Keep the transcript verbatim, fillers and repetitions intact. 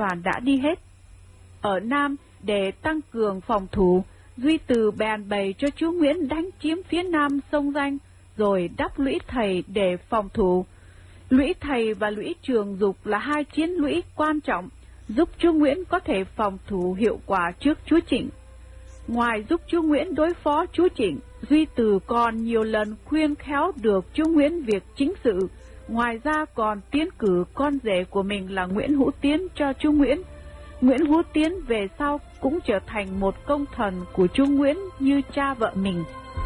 đoàn đã đi hết. Ở Nam, để tăng cường phòng thủ, Duy Từ bèn bày cho chúa Nguyễn đánh chiếm phía Nam sông Danh, rồi đắp lũy Thầy để phòng thủ. Lũy Thầy và lũy Trường Dục là hai chiến lũy quan trọng, giúp chúa Nguyễn có thể phòng thủ hiệu quả trước chúa Trịnh. Ngoài giúp chúa Nguyễn đối phó chúa Trịnh, Duy Từ còn nhiều lần khuyên khéo được chúa Nguyễn việc chính sự, ngoài ra còn tiến cử con rể của mình là Nguyễn Hữu Tiến cho chúa Nguyễn. Nguyễn Hữu Tiến về sau cũng trở thành một công thần của chúa Nguyễn như cha vợ mình.